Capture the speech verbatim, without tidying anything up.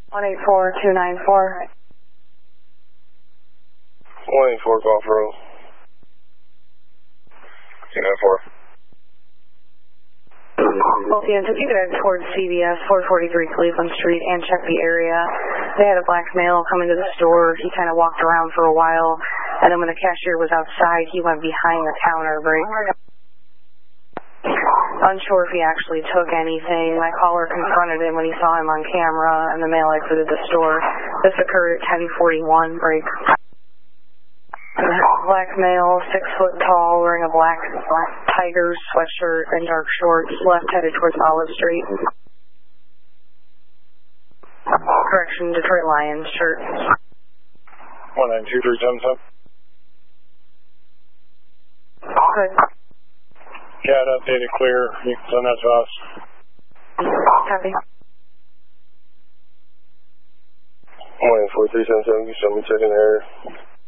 one eight four two nine four. one eight four Golf Road. two nine four. Well, yeah, if you could head towards C V S, four forty-three Cleveland Street, and check the area. They had a black male come into the store. He kind of walked around for a while, and then when the cashier was outside, he went behind the counter break. Unsure if he actually took anything. My caller confronted him when he saw him on camera, and the male exited the store. This occurred at ten forty-one break. Black male, six foot tall, wearing a black, black Tigers sweatshirt and dark shorts, left headed towards Olive Street. Correction, Detroit Lions shirt. one nine two three seven seven. Good. Cat updated clear. You can send that to us. Copy. one eight four three seven seven. You show me checking the area.